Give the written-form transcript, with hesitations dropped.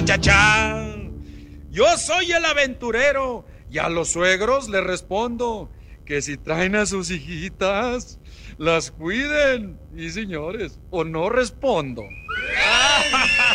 cha, cha. Yo soy el aventurero y a los suegros les respondo que si traen a sus hijitas, las cuiden. Y señores, o no respondo.